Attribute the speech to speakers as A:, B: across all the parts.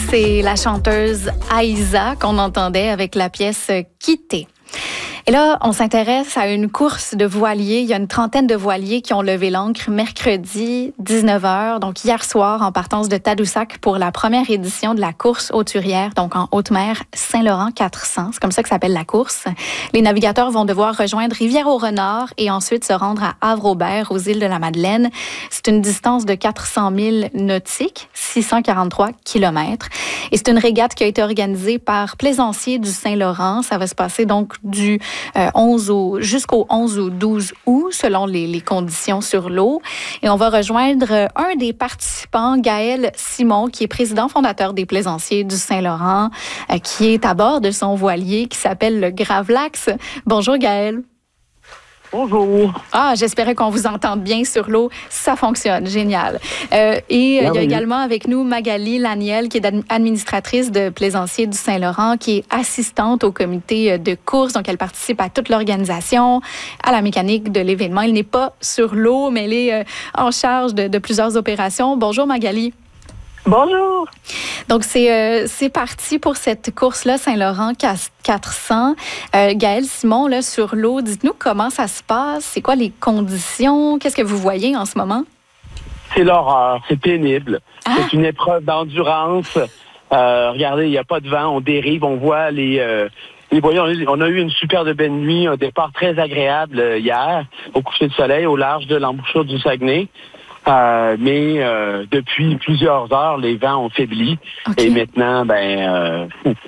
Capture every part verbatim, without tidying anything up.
A: C'est la chanteuse Aïza qu'on entendait avec la pièce « Quitter ». Et là, on s'intéresse à une course de voiliers. Il y a une trentaine de voiliers qui ont levé l'ancre mercredi dix-neuf heures, donc hier soir, en partance de Tadoussac pour la première édition de la course hauturière, donc en haute mer Saint-Laurent quatre cents. C'est comme ça que s'appelle la course. Les navigateurs vont devoir rejoindre Rivière-au-Renard et ensuite se rendre à Havre-Aubert, aux îles de la Madeleine. C'est une distance de quatre cent mille nautiques, six cent quarante-trois kilomètres. Et c'est une régate qui a été organisée par Plaisanciers du Saint-Laurent. Ça va se passer donc du Euh, onze au, jusqu'au onze ou douze août, selon les, les conditions sur l'eau. Et on va rejoindre un des participants, Gaël Simon, qui est président fondateur des Plaisanciers du Saint-Laurent, euh, qui est à bord de son voilier qui s'appelle le Gravelax. Bonjour Gaël.
B: Bonjour.
A: Ah, j'espérais qu'on vous entende bien sur l'eau. Ça fonctionne, génial. Euh, et euh, il y a également avec nous Magali Laniel, qui est administratrice de Plaisanciers du Saint-Laurent, qui est assistante au comité de course. Donc, elle participe à toute l'organisation, à la mécanique de l'événement. Elle n'est pas sur l'eau, mais elle est euh, en charge de, de plusieurs opérations. Bonjour Magali.
B: Bonjour.
A: Donc, c'est euh, c'est parti pour cette course-là, Saint-Laurent quatre cents. Euh, Gaël Simon, là, sur l'eau, dites-nous comment ça se passe, c'est quoi les conditions, qu'est-ce que vous voyez en ce moment?
B: C'est l'horreur, c'est pénible. Ah. C'est une épreuve d'endurance. Euh, regardez, il n'y a pas de vent, on dérive, on voit les... Euh, les voyons, on a eu une superbe belle nuit, un départ très agréable euh, hier, au coucher de soleil, au large de l'embouchure du Saguenay. Euh, mais euh, depuis plusieurs heures, les vents ont faibli. Okay. Et maintenant, ben, euh,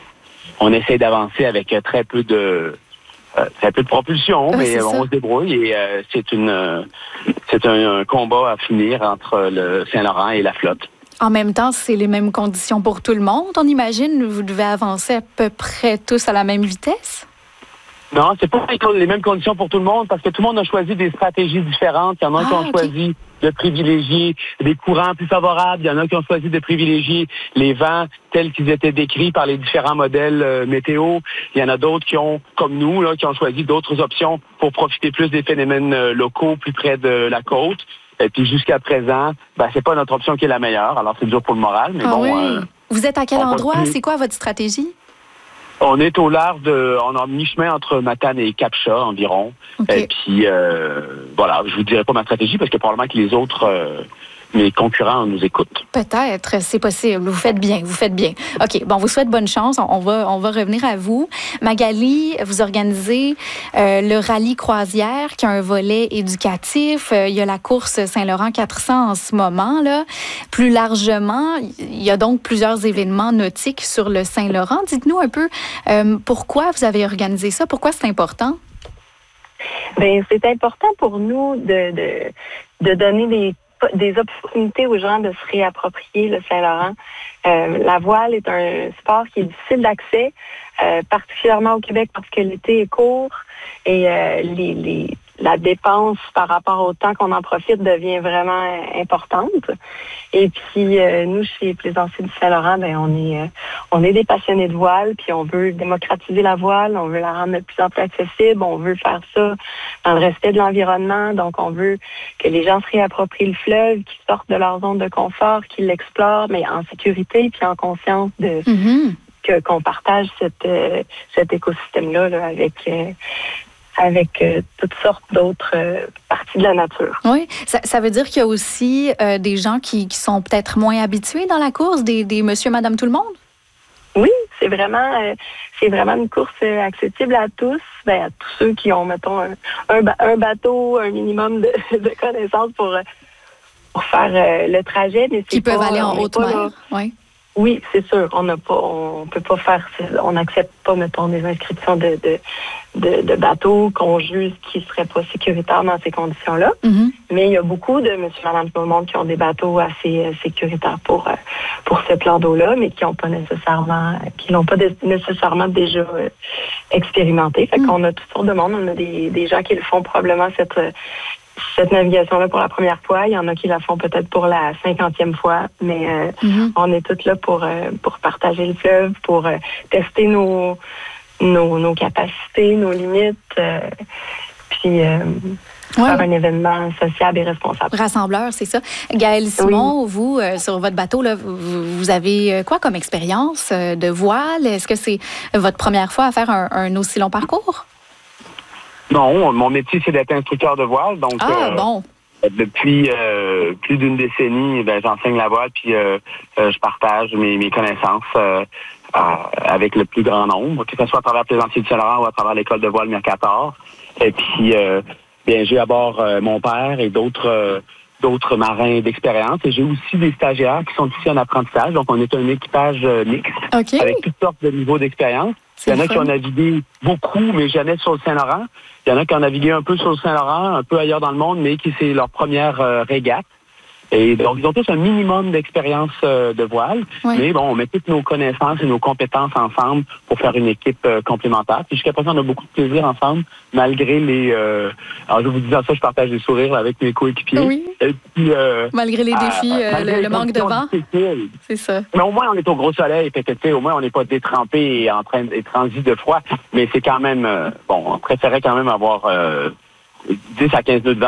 B: on essaie d'avancer avec très peu de euh, très peu de propulsion, euh, mais on se débrouille et euh, c'est une euh, c'est un, un combat à finir entre le Saint-Laurent et la flotte.
A: En même temps, c'est les mêmes conditions pour tout le monde. On imagine, vous devez avancer à peu près tous à la même vitesse?
B: Non, c'est pas les mêmes conditions pour tout le monde parce que tout le monde a choisi des stratégies différentes. Il y en a ah, qui ont okay. choisi de privilégier des courants plus favorables. Il y en a qui ont choisi de privilégier les vents tels qu'ils étaient décrits par les différents modèles euh, météo. Il y en a d'autres qui ont, comme nous, là, qui ont choisi d'autres options pour profiter plus des phénomènes euh, locaux plus près de la côte. Et puis jusqu'à présent, ben, c'est pas notre option qui est la meilleure. Alors c'est dur pour le moral, mais
A: ah,
B: bon.
A: Oui.
B: Euh,
A: Vous êtes à quel endroit? C'est quoi votre stratégie?
B: On est au large de, on est en mi-chemin entre Matane et Cap-Chat environ. Okay. Et puis euh, voilà, je vous dirai pas ma stratégie parce que probablement que les autres, euh, mes concurrents nous écoutent.
A: Peut-être, c'est possible. Vous faites bien, vous faites bien. OK, bon, on vous souhaite bonne chance. On va, on va revenir à vous. Magali, vous organisez euh, le rallye croisière qui a un volet éducatif. Euh, il y a la course Saint-Laurent quatre cents en ce moment, là. Plus largement, il y a donc plusieurs événements nautiques sur le Saint-Laurent. Dites-nous un peu euh, pourquoi vous avez organisé ça, pourquoi c'est important?
C: Bien, c'est important pour nous de, de, de donner des des opportunités aux gens de se réapproprier le Saint-Laurent. Euh, la voile est un sport qui est difficile d'accès, euh, particulièrement au Québec parce que l'été est court et euh, les, les, la dépense par rapport au temps qu'on en profite devient vraiment importante. Et puis, euh, nous, chez Plaisanciers du Saint-Laurent, ben, on est, euh, on est des passionnés de voile, puis on veut démocratiser la voile, on veut la rendre de plus en plus accessible, on veut faire ça dans le respect de l'environnement, donc on veut que les gens se réapproprient le fleuve, qu'ils sortent de leur zone de confort, qu'ils l'explorent, mais en sécurité, puis en conscience de mm-hmm. que, qu'on partage cette, euh, cet écosystème-là là, avec... Euh, avec euh, toutes sortes d'autres euh, parties de la nature.
A: Oui, ça, ça veut dire qu'il y a aussi euh, des gens qui, qui sont peut-être moins habitués dans la course, des, des monsieur, madame, tout le monde?
C: Oui, c'est vraiment euh, c'est vraiment une course euh, accessible à tous, ben, à tous ceux qui ont, mettons, un, un, un bateau, un minimum de, de connaissances pour, pour faire euh, le trajet. Mais c'est
A: qui
C: pas,
A: peuvent aller en haute mer, oui.
C: Oui, c'est sûr. On n'a pas, on peut pas faire, on n'accepte pas, mettons, des inscriptions de, de, de, de bateaux qu'on juge qui seraient pas sécuritaires dans ces conditions-là. Mm-hmm. Mais il y a beaucoup de monsieur, madame, tout le monde qui ont des bateaux assez euh, sécuritaires pour, euh, pour ce plan d'eau-là, mais qui n'ont pas nécessairement, qui l'ont pas de, nécessairement déjà euh, expérimenté. Fait mm. qu'on a toutes sortes de monde. On a des, des gens qui le font probablement cette, cette navigation-là pour la première fois. Il y en a qui la font peut-être pour la cinquantième fois, mais euh, mm-hmm. on est toutes là pour, euh, pour partager le fleuve, pour euh, tester nos, nos, nos capacités, nos limites. Euh, puis, euh, ouais. faire un événement sociable et responsable.
A: Rassembleur, c'est ça. Gaëlle Simon, oui. vous, euh, sur votre bateau, là, vous, vous avez quoi comme expérience euh, de voile? Est-ce que c'est votre première fois à faire un, un aussi long parcours?
B: Non, mon métier, c'est d'être instructeur de voile. Donc,
A: ah, euh, bon.
B: Depuis euh, plus d'une décennie, ben, j'enseigne la voile, puis euh, euh, je partage mes, mes connaissances euh, euh, avec le plus grand nombre, que ce soit à travers Plaisancier du Saint-Laurent ou à travers l'école de voile Mercator. Et puis, euh, bien, j'ai à bord euh, mon père et d'autres euh, d'autres marins d'expérience. Et j'ai aussi des stagiaires qui sont ici en apprentissage. Donc, on est un équipage euh, mixte
A: okay.
B: avec toutes sortes de niveaux d'expérience. Il y en a qui ont navigué beaucoup, mais jamais sur le Saint-Laurent. Il y en a qui ont navigué un peu sur le Saint-Laurent, un peu ailleurs dans le monde, mais qui c'est leur première euh, régate. Et donc, ils ont tous un minimum d'expérience euh, de voile. Oui. Mais bon, on met toutes nos connaissances et nos compétences ensemble pour faire une équipe euh, complémentaire. Puis jusqu'à présent, on a beaucoup de plaisir ensemble, malgré les... Euh, alors, je vous disais ça, je partage des sourires là, avec mes coéquipiers.
A: Oui.
B: Et puis, euh,
A: malgré les défis, euh, malgré le, les le manque de vent. C'est ça.
B: Mais au moins, on est au gros soleil. Peut-être, au moins, on n'est pas détrempé et en train de transi de froid. Mais c'est quand même... Euh, bon, on préférait quand même avoir euh, dix à quinze nœuds de vent